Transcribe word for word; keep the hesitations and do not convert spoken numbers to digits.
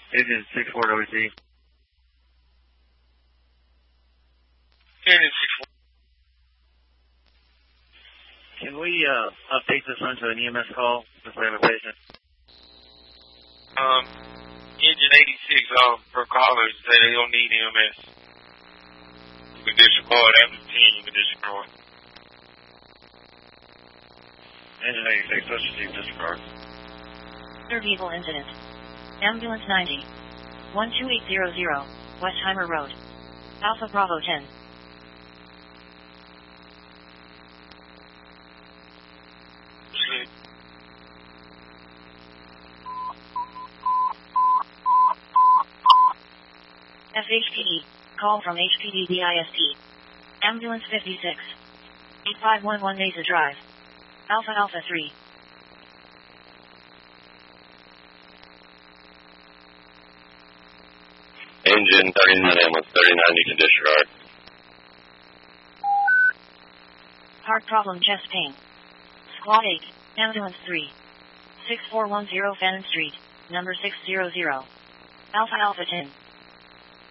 Engine six four W T. Engine six four. Can we uh, update this onto an E M S call if we have a patient? Um, engine eighty-six off per caller say they don't need E M S. You can disregard after ten, you can disregard. Engine eighty-six, let's receive disregard. Third vehicle incident. Ambulance ninety. one two eight zero zero, Westheimer Road. Alpha Bravo ten. Sleep. F H P D. Call from H P D D I S T. Ambulance fifty-six. eight five one one Mesa Drive. Alpha Alpha three. Engine thirty-nine, ambulance thirty-nine, you can disregard. Heart problem, chest pain. Squad eight, ambulance three. six four one zero Fannin Street, number six hundred. Alpha Alpha ten.